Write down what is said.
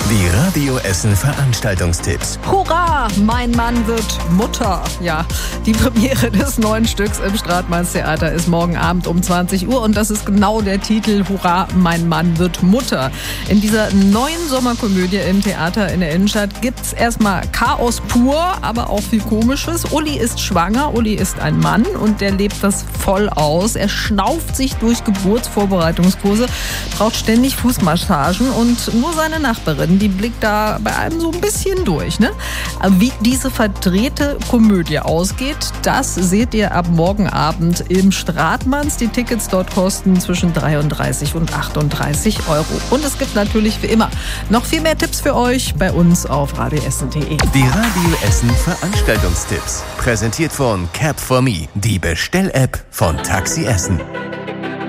Die Radio Essen Veranstaltungstipps. Hurra, mein Mann wird Mutter. Ja, die Premiere des neuen Stücks im Stratmannstheater ist morgen Abend um 20 Uhr und das ist genau der Titel Hurra, mein Mann wird Mutter. In dieser neuen Sommerkomödie im Theater in der Innenstadt gibt's erstmal Chaos pur, aber auch viel Komisches. Uli ist schwanger, Uli ist ein Mann und der lebt das voll aus. Er schnauft sich durch Geburtsvorbereitungskurse, braucht ständig Fußmassagen und nur seine Nachbarin, die blickt da bei einem so ein bisschen durch. Ne? Wie diese verdrehte Komödie ausgeht, das seht ihr ab morgen Abend im Stratmanns. Die Tickets dort kosten zwischen 33 und 38 Euro. Und es gibt natürlich wie immer noch viel mehr Tipps für euch bei uns auf radioessen.de. Die Radio Essen Veranstaltungstipps. Präsentiert von Cap4Me, die Bestell-App von Taxi Essen.